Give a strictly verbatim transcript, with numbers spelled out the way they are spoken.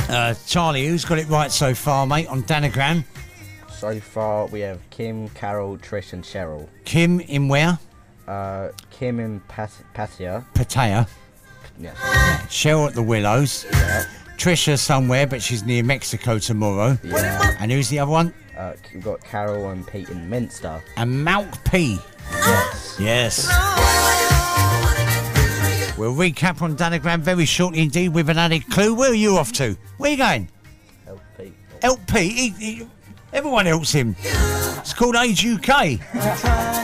Uh, Charlie, who's got it right so far, mate, on Danagram? So far, we have Kim, Carol, Trish, and Cheryl. Kim in where? Uh, Kim in Pat- Pattaya. Pattaya. Yes. Cheryl at the Willows. Yeah. Trisha somewhere, but she's near Mexico tomorrow. Yeah. And who's the other one? Uh, we've got Carol and Pete in Minster. And Malk P. Yes. Yes. We'll recap on Danagram very shortly indeed with an added clue. Where are you off to? Where are you going? Help Pete. Help Pete. He, he, everyone helps him. It's called Age U K.